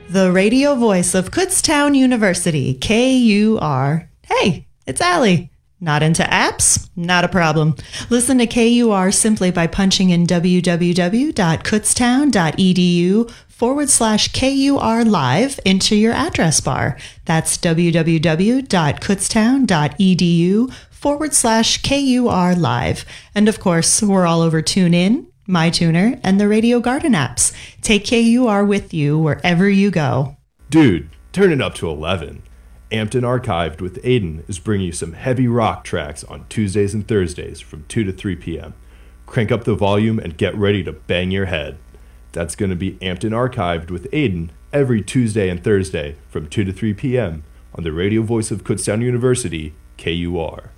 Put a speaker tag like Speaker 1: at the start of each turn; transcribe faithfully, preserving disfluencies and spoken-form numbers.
Speaker 1: The radio voice of Kutztown University, K U R. Hey, it's Allie. Not into apps? Not a problem. Listen to K U R simply by punching in www.kutztown.edu forward slash KUR live into your address bar. That's www.kutztown.edu forward slash KUR live. And of course, we're all over TuneIn, MyTuner, and the Radio Garden apps. Take K U R with you wherever you go.
Speaker 2: Dude, turn it up to eleven. Amped and Archived with Aiden is bringing you some heavy rock tracks on Tuesdays and Thursdays from two to three p.m. Crank up the volume and get ready to bang your head. That's going to be Amped and Archived with Aiden every Tuesday and Thursday from two to three p.m. on the radio voice of Kutztown University, K U R.